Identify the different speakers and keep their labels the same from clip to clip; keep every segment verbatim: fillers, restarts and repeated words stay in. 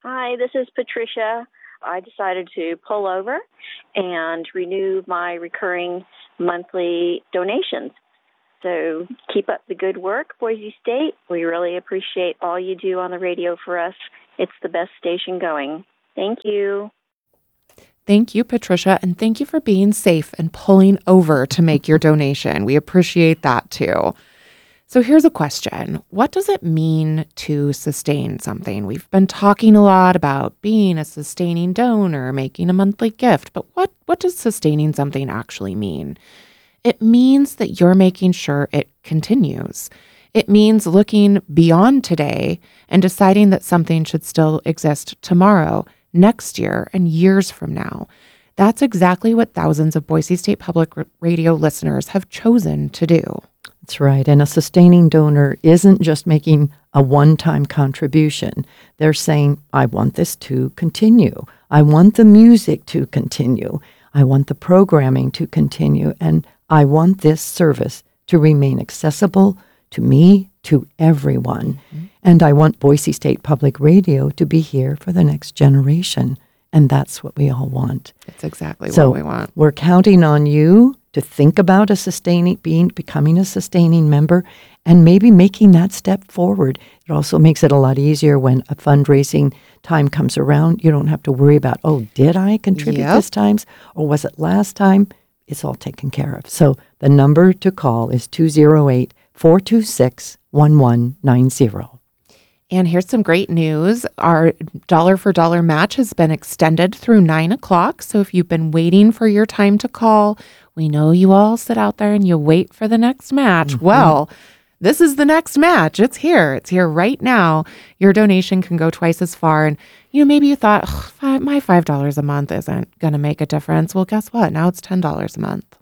Speaker 1: Hi, this is Patricia. I decided to pull over and renew my recurring monthly donations. So keep up the good work, Boise State. We really appreciate all you do on the radio for us. It's the best station going. Thank you.
Speaker 2: Thank you, Patricia, and thank you for being safe and pulling over to make your donation. We appreciate that too. So here's a question. What does it mean to sustain something? We've been talking a lot about being a sustaining donor, making a monthly gift, but what, what does sustaining something actually mean? It means that you're making sure it continues. It means looking beyond today and deciding that something should still exist tomorrow, next year, and years from now. That's exactly what thousands of Boise State Public Radio listeners have chosen to do.
Speaker 3: That's right. And a sustaining donor isn't just making a one-time contribution. They're saying, I want this to continue. I want the music to continue. I want the programming to continue. And I want this service to remain accessible to me, to everyone. Mm-hmm. And I want Boise State Public Radio to be here for the next generation. And that's what we all want.
Speaker 2: That's exactly
Speaker 3: so
Speaker 2: what we want.
Speaker 3: We're counting on you to think about a sustaining, being, becoming a sustaining member, and maybe making that step forward. It also makes it a lot easier when a fundraising time comes around. You don't have to worry about, oh, did I contribute
Speaker 2: yep.
Speaker 3: this time? Or was it last time? It's all taken care of. So the number to call is two oh eight, four two six, one one nine zero.
Speaker 2: And here's some great news. Our dollar for dollar match has been extended through nine o'clock. So if you've been waiting for your time to call, we know you all sit out there and you wait for the next match. Mm-hmm. Well, this is the next match. It's here. It's here right now. Your donation can go twice as far. And, you know, maybe you thought, five, my five dollars a month isn't going to make a difference. Well, guess what? Now it's ten dollars a month.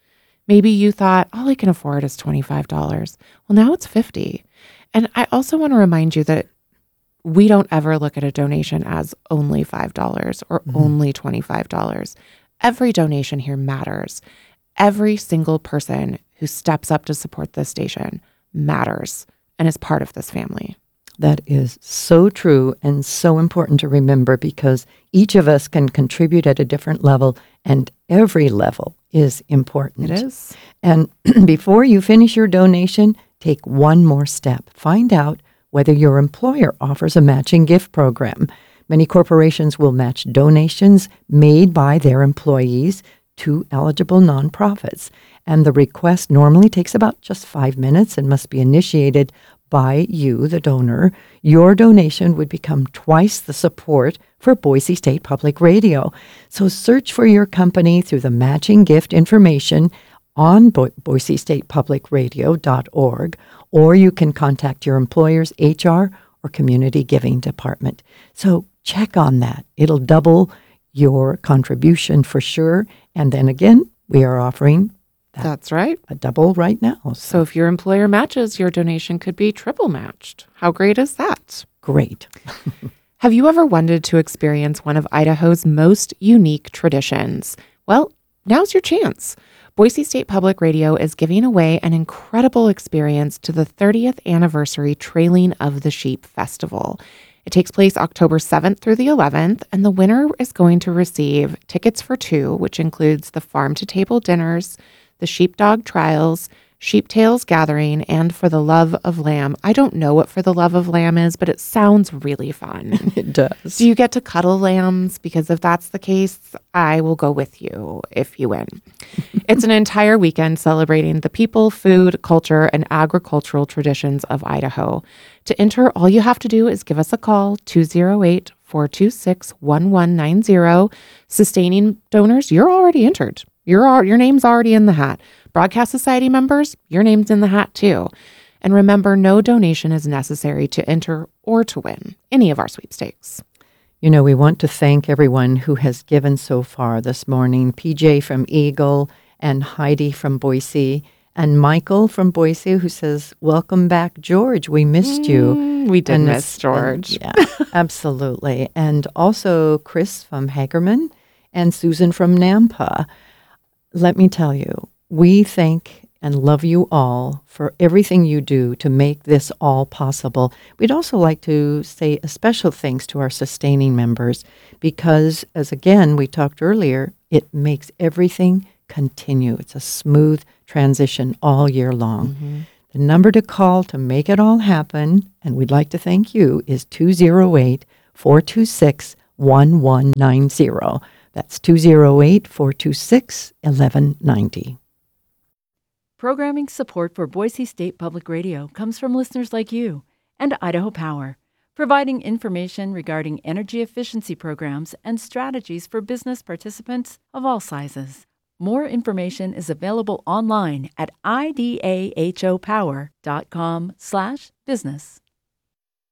Speaker 2: Maybe you thought, all I can afford is twenty-five dollars. Well, now it's fifty dollars. And I also want to remind you that we don't ever look at a donation as only five dollars or mm-hmm. only twenty-five dollars. Every donation here matters. Every single person who steps up to support this station matters and is part of this family.
Speaker 3: That is so true and so important to remember, because each of us can contribute at a different level, and every level is important.
Speaker 2: It is.
Speaker 3: And before you finish your donation, take one more step. Find out whether your employer offers a matching gift program. Many corporations will match donations made by their employees to eligible nonprofits. And the request normally takes about just five minutes and must be initiated by you, the donor. Your donation would become twice the support for Boise State Public Radio. So search for your company through the matching gift information on Bo- Boise State Public Radio dot org, or you can contact your employer's H R or community giving department. So check on that. It'll double your contribution for sure. And then again, we are offering that
Speaker 2: That's right.
Speaker 3: a double right now. So,
Speaker 2: so if your employer matches, your donation could be triple matched. How great is that?
Speaker 3: Great.
Speaker 2: Have you ever wanted to experience one of Idaho's most unique traditions? Well, now's your chance. Boise State Public Radio is giving away an incredible experience to the thirtieth anniversary Trailing of the Sheep Festival. It takes place October seventh through the eleventh, and the winner is going to receive tickets for two, which includes the farm-to-table dinners, the sheepdog trials, Sheep Tales Gathering, and For the Love of Lamb. I don't know what For the Love of Lamb is, but it sounds really fun.
Speaker 3: It does.
Speaker 2: Do you get to cuddle lambs? Because if that's the case, I will go with you if you win. It's an entire weekend celebrating the people, food, culture, and agricultural traditions of Idaho. To enter, all you have to do is give us a call, two oh eight, four two six, one one nine zero. Sustaining donors, you're already entered. Your, your name's already in the hat. Broadcast Society members, your name's in the hat too. And remember, no donation is necessary to enter or to win any of our sweepstakes.
Speaker 3: You know, we want to thank everyone who has given so far this morning. P J from Eagle and Heidi from Boise and Michael from Boise, who says, welcome back, George. We missed you.
Speaker 2: Mm, we did
Speaker 3: and
Speaker 2: miss George.
Speaker 3: And, yeah, absolutely. And also Chris from Hagerman and Susan from Nampa. Let me tell you, we thank and love you all for everything you do to make this all possible. We'd also like to say a special thanks to our sustaining members because, as again we talked earlier, it makes everything continue. It's a smooth transition all year long. Mm-hmm. The number to call to make it all happen, and we'd like to thank you, is two oh eight, four two six, one one nine zero. That's two oh eight, four two six, one one nine zero.
Speaker 4: Programming support for Boise State Public Radio comes from listeners like you and Idaho Power, providing information regarding energy efficiency programs and strategies for business participants of all sizes. More information is available online at idahopower.com slash business.